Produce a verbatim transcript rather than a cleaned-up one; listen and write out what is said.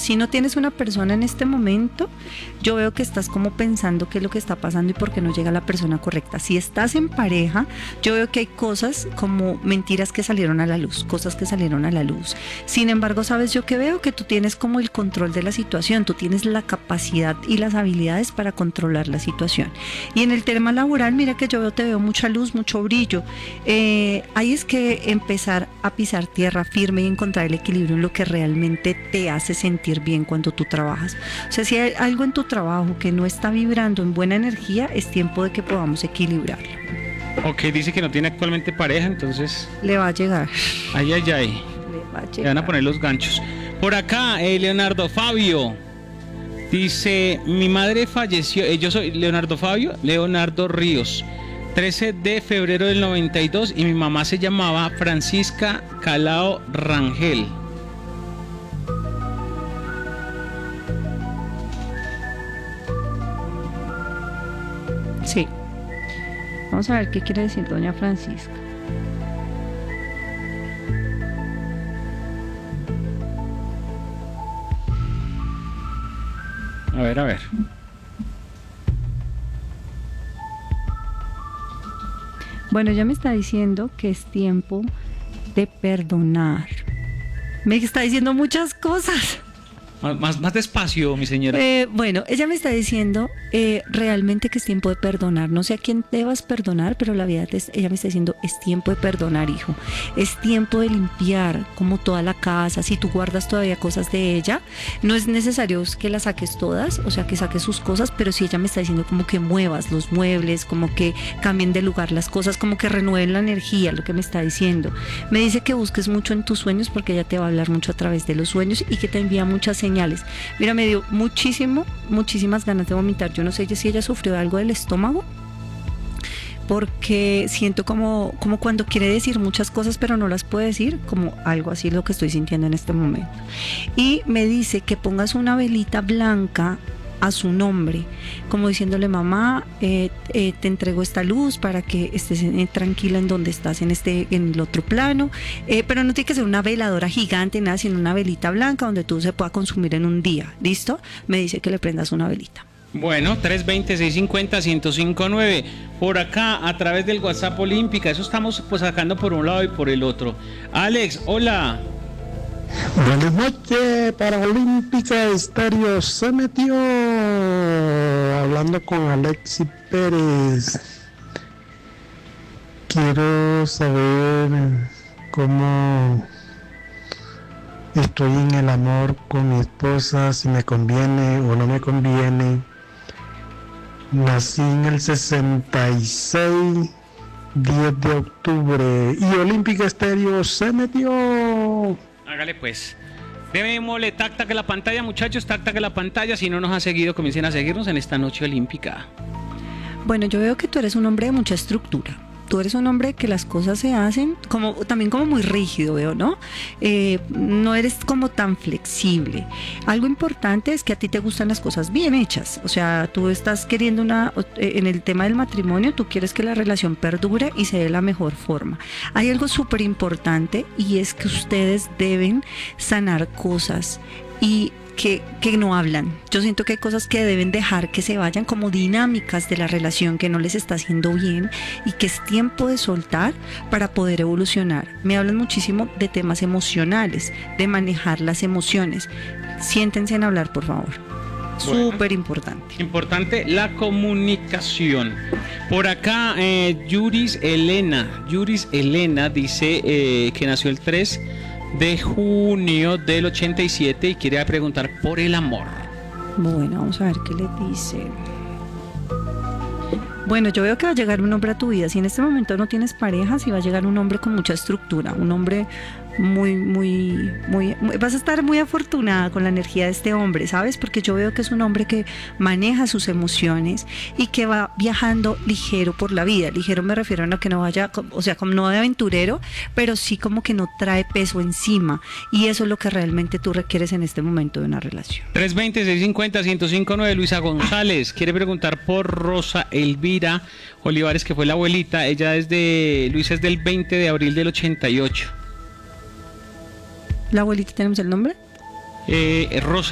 si no tienes una persona en este momento, yo veo que estás como pensando qué es lo que está pasando y por qué no llega la persona correcta. Si estás en pareja, yo veo que hay cosas como mentiras que salieron a la luz, cosas que salieron a la luz. Sin embargo, sabes, yo que veo que tú tienes como el control de la situación, tú tienes la capacidad y las habilidades para controlar la situación. Y en el tema laboral, mira que yo veo, te veo mucha luz, mucho brillo. Eh, ahí es que empezar a pisar tierra firme y encontrar el equilibrio en lo que realmente te hace sentir bien cuando tú trabajas. O sea, si hay algo en tu trabajo que no está vibrando en buena energía, es tiempo de que podamos equilibrarlo. Ok, dice que no tiene actualmente pareja, entonces... Le va a llegar. Ay, ay, ay. Le va a llegar. Le van a poner los ganchos. Por acá, eh, Leonardo Fabio. Dice, mi madre falleció, eh, yo soy Leonardo Fabio, Leonardo Ríos, trece de febrero del noventa y dos, y mi mamá se llamaba Francisca Calao Rangel. Sí. Vamos a ver qué quiere decir doña Francisca. A ver, a ver. Bueno, ella me está diciendo que es tiempo de perdonar. Me está diciendo muchas cosas. Más, más, más despacio, mi señora. Eh, bueno, ella me está diciendo eh, realmente que es tiempo de perdonar. No sé a quién debas perdonar, pero la vida, te, ella me está diciendo, es tiempo de perdonar, hijo. Es tiempo de limpiar como toda la casa. Si tú guardas todavía cosas de ella, no es necesario que las saques todas, o sea, que saques sus cosas, pero si ella me está diciendo como que muevas los muebles, como que cambien de lugar las cosas, como que renueven la energía, lo que me está diciendo. Me dice que busques mucho en tus sueños, porque ella te va a hablar mucho a través de los sueños y que te envía muchas señales. Mira, me dio muchísimo, muchísimas ganas de vomitar. Yo no sé si ella sufrió algo del estómago, porque siento como, como cuando quiere decir muchas cosas pero no las puede decir, como algo así lo que estoy sintiendo en este momento. Y me dice que pongas una velita blanca a su nombre, como diciéndole, mamá, eh, eh, te entrego esta luz para que estés eh, tranquila en donde estás, en este, en el otro plano, eh, pero no tiene que ser una veladora gigante, nada, sino una velita blanca donde tú se pueda consumir en un día. ¿Listo? Me dice que le prendas una velita. Bueno, tres veinte, seiscientos cincuenta, ciento cinco nueve. Por acá, a través del WhatsApp Olímpica. Eso estamos pues sacando por un lado y por el otro. Alex, hola. Buenas noches para Olímpica Estéreo. Se metió hablando con Alexis Pérez. Quiero saber cómo estoy en el amor con mi esposa, si me conviene o no me conviene. Nací en el sesenta y seis, diez de octubre, y Olímpica Estéreo se metió. Hágale pues. Démosle tac tac a la pantalla, muchachos, tac tac a la pantalla. Si no nos han seguido, comiencen a seguirnos en esta noche olímpica. Bueno, yo veo que tú eres un hombre de mucha estructura. Tú eres un hombre que las cosas se hacen como también como muy rígido, veo, ¿no? Eh, no eres como tan flexible. Algo importante es que a ti te gustan las cosas bien hechas. O sea, tú estás queriendo una, en el tema del matrimonio, tú quieres que la relación perdure y se dé de la mejor forma. Hay algo súper importante y es que ustedes deben sanar cosas y Que, que no hablan. Yo siento que hay cosas que deben dejar que se vayan, como dinámicas de la relación que no les está haciendo bien y que es tiempo de soltar para poder evolucionar. Me hablan muchísimo de temas emocionales, de manejar las emociones. Siéntense en hablar, por favor. Bueno, súper importante. Importante la comunicación. Por acá, eh, Yuris Elena. Yuris Elena dice eh, que nació el tres de junio del ochenta y siete y quiere preguntar por el amor. Bueno, vamos a ver qué le dice. Bueno, yo veo que va a llegar un hombre a tu vida. Si en este momento no tienes pareja, sí va a llegar un hombre con mucha estructura, un hombre muy, muy, muy, muy, vas a estar muy afortunada con la energía de este hombre, ¿sabes? Porque yo veo que es un hombre que maneja sus emociones y que va viajando ligero por la vida. Ligero me refiero a no que no vaya, o sea, como no de aventurero, pero sí como que no trae peso encima. Y eso es lo que realmente tú requieres en este momento de una relación. tres veinte, seiscientos cincuenta, ciento cinco nueve. Luisa González quiere preguntar por Rosa Elvira Olivares, que fue la abuelita. Ella es de, Luisa es del veinte de abril del ochenta y ocho. ¿La abuelita tenemos el nombre? Eh, Rosa